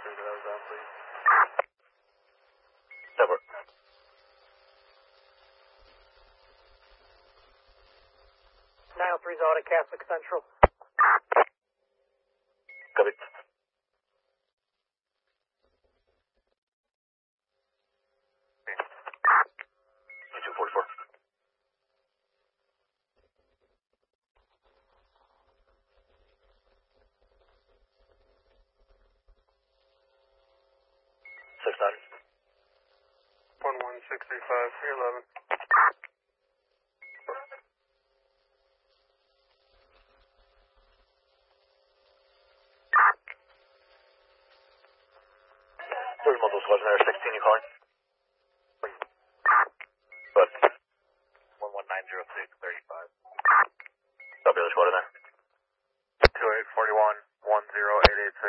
that I was on, please. Over. Nile 3's Audit Catholic Central. Copy. 244. Six nine. 11635, 311. Where's multiple squads in there? 16 you calling? But 1190635. copy, other squad in there. 2841 10886.